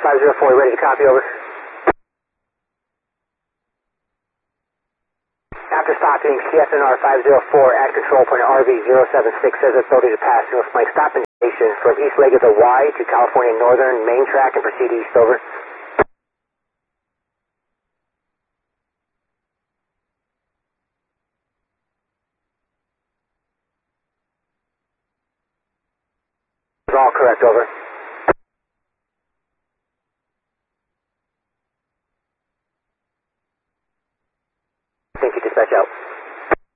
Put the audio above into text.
504, ready to copy, over. After stopping CSNR 504 at control point RV076 says authority to pass North Mike stopping station for east leg of the Y to California Northern main track and proceed east, over. All correct, over.